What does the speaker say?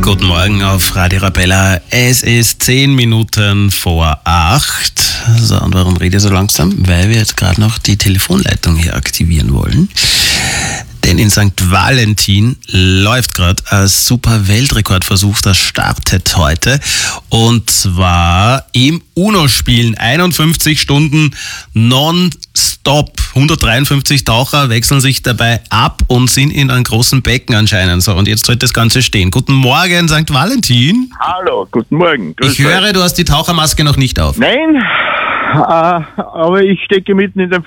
Guten Morgen auf Radio Arabella. Es ist 10 Minuten vor 8. So, und warum rede ich so langsam? Weil wir jetzt gerade noch die Telefonleitung hier aktivieren wollen. Denn in St. Valentin läuft gerade ein super Weltrekordversuch, das startet heute. Und zwar im UNO-Spielen 51 Stunden non-stop. 153 Taucher wechseln sich dabei ab und sind in einem großen Becken anscheinend. So, und jetzt sollte das Ganze stehen. Guten Morgen, St. Valentin. Hallo, guten Morgen. Ich höre, du hast die Tauchermaske noch nicht auf. Nein, aber ich stecke mitten in dem